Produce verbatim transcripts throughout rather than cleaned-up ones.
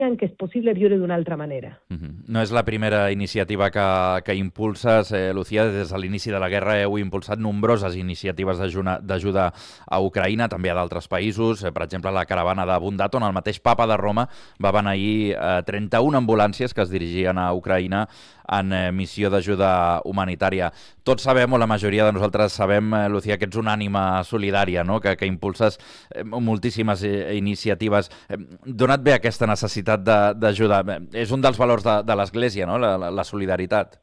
en que és possible viure d'una altra manera. Mm-hmm. No és la primera iniciativa que, que impulses, eh, Lucía. Des de l'inici de la guerra heu impulsat nombroses iniciatives d'ajuda a Ucraïna, també a d'altres països. Eh, per exemple, la caravana de Bondat, on el mateix papa de Roma va beneir eh, trenta-una ambulàncies que es dirigien a Ucraïna en eh, missió d'ajuda humanitària. Tots sabem, o la majoria de nosaltres sabem, eh, Lucía, que ets una ànima solidària, no? que, que impulses eh, moltíssimes eh, iniciatives. Eh, D'on et ve aquesta necessitat d'ajudar? És un dels valors de, de l'Església, no? la, la, la solidaritat.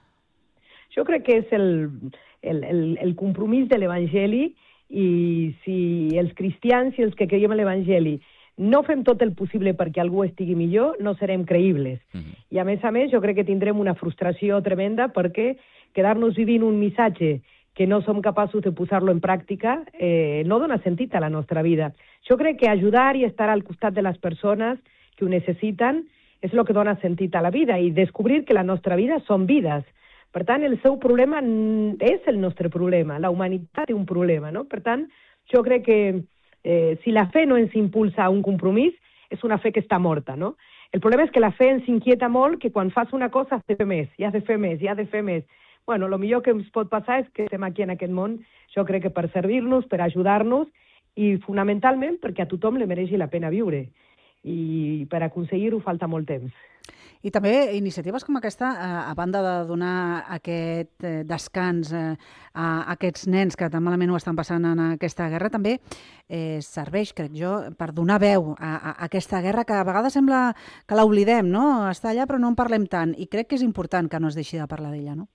Jo crec que és el, el, el, el compromís de l'Evangeli, i si els cristians i els que creiem en l'Evangeli no fem tot el possible perquè algú estigui millor, no serem creïbles. Mm-hmm. I a més a més, jo crec que tindrem una frustració tremenda perquè quedar-nos vivint un missatge que no som capaços de posar-lo en pràctica eh, no dona sentit a la nostra vida. Jo crec que ajudar i estar al costat de les persones que ho necessiten és el que dona sentit a la vida, i descobrir que la nostra vida són vides. Per tant, el seu problema és el nostre problema, la humanitat té un problema, no? Per tant, jo crec que eh, si la fe no ens impulsa a un compromís, és una fe que està morta, no? El problema és que la fe ens inquieta molt, que quan fas una cosa has de fer més, i has de fer més, i has de fer més. Bueno, el millor que ens pot passar és que estem aquí en aquest món, jo crec que per servir-nos, per ajudar-nos, i fonamentalment perquè a tothom li mereixi la pena viure. I per aconseguir-ho falta molt temps. I també iniciatives com aquesta, a banda de donar aquest descans a aquests nens que tan malament ho estan passant en aquesta guerra, també eh, serveix, crec jo, per donar veu a, a aquesta guerra que a vegades sembla que l'oblidem, no? Està allà però no en parlem tant, i crec que és important que no es deixi de parlar d'ella, no?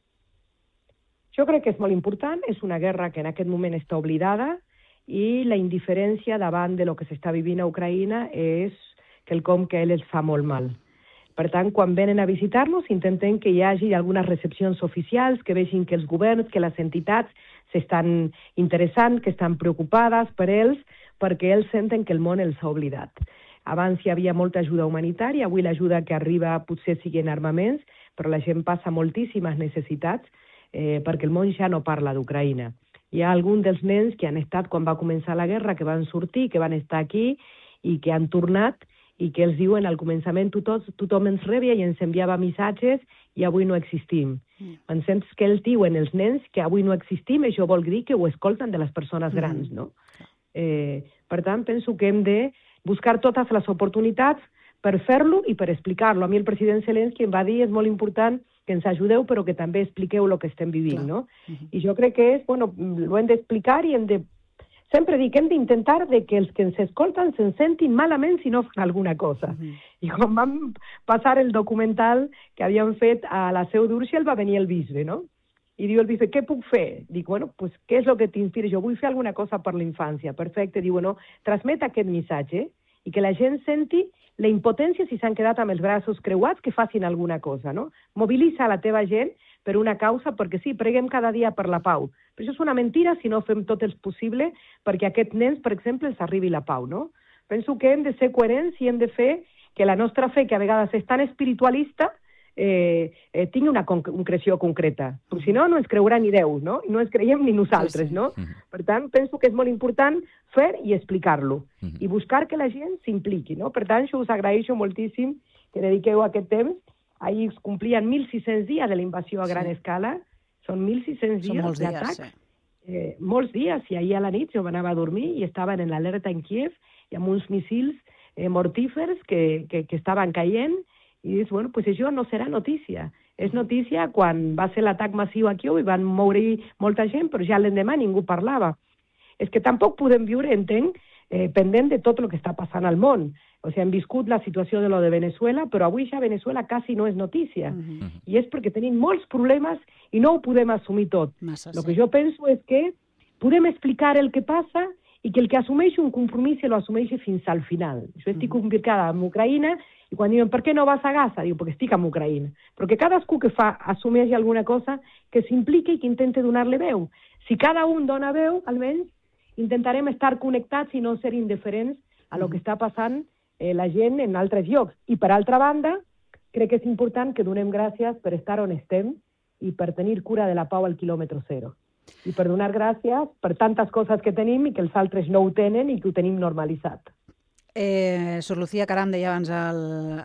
Jo crec que és molt important, és una guerra que en aquest moment està oblidada, i la indiferència davant de lo que s'està vivint a Ucraïna és quelcom que a ells fa molt mal. Per tant, quan venen a visitar-nos, intentem que hi hagi algunes recepcions oficials, que vegin que els governs, que les entitats s'estan interessant, que estan preocupades per ells, perquè ells senten que el món els ha oblidat. Abans hi havia molta ajuda humanitària, avui l'ajuda que arriba potser sigui en armaments, però la gent passa moltíssimes necessitats eh, perquè el món ja no parla d'Ucraïna. Hi ha alguns dels nens que han estat quan va començar la guerra, que van sortir, que van estar aquí i que han tornat, i que els diuen al començament tothom, tothom ens rebia i ens enviava missatges i avui no existim. Mm. En sens que ells diuen, els nens, que avui no existim, això vol dir que ho escolten de les persones grans, no? Mm. Eh, per tant, penso que hem de buscar totes les oportunitats per fer-lo i per explicar-lo. A mi el president Zelensky em va dir, és molt important que ens ajudeu, però que també expliqueu el que estem vivint, Clar. no? Mm-hmm. I jo crec que és, bueno, ho hem d'explicar i hem de sempre dic que hem d'intentar de que els que ens escolten se'n sentin malament si no fan alguna cosa. Uh-huh. I quan vam passar el documental que havíem fet a la Seu d'Urgell va venir el bisbe, no? I diu el bisbe, què puc fer? Dic, bueno, pues, què és el que t'inspira? Jo vull fer alguna cosa per la infància. Perfecte. Diu, no, transmet aquest missatge i que la gent senti la impotència si s'han quedat amb els braços creuats, que facin alguna cosa, no? Mobilitza la teva gent per una causa, perquè sí, preguem cada dia per la pau. Però això és una mentira si no fem tot el possible perquè a aquests nens, per exemple, els arribi la pau, no? Penso que hem de ser coherents i hem de fer que la nostra fe, que a vegades és tan espiritualista, eh, eh, tingui una concreció concreta. Però si no, no ens creurà ni Déu, no? I no ens creiem ni nosaltres, no? Per tant, penso que és molt important fer i explicar-lo. I buscar que la gent s'impliqui, no? Per tant, jo us agraeixo moltíssim que dediqueu aquest temps. Ahir es complien mil sis-cents dies de la invasió a gran sí. escala. Són mil sis-cents dies d'atacs. Sí. Eh, molts dies, i ahir a la nit jo m'anava a dormir i estaven en l'alerta en Kiev i amb uns missils eh, mortífers que, que, que estaven caient, i dius, bueno, pues això no serà notícia. És notícia quan va ser l'atac massiu a Kiev i van moure molta gent, però ja l'endemà ningú parlava. És que tampoc podem viure, entenc, eh, pendent de tot el que està passant al món. O sigui, hem viscut la situació de lo de Venezuela, però avui ja Venezuela quasi no és notícia. Uh-huh. I és perquè tenim molts problemes i no ho podem assumir tot. Massa, el sí. que jo penso és que podem explicar el que passa i que el que assumeixi un compromís se lo assumeixi fins al final. Jo estic uh-huh. implicada en Ucraïna i quan diuen per què no vas a Gaza? Diu, perquè estic en Ucraïna. Però que cadascú que fa assumeixi alguna cosa que s'impliqui i que intente donar-li veu. Si cada un dona veu, almenys intentarem estar connectats i no ser indiferents a lo que està passant eh, la gent en altres llocs. I per altra banda, crec que és important que donem gràcies per estar on estem i per tenir cura de la pau al quilòmetre zero. I per donar gràcies per tantes coses que tenim i que els altres no ho tenen i que ho tenim normalitzat. Eh, Sor Lucía Caram deia abans el,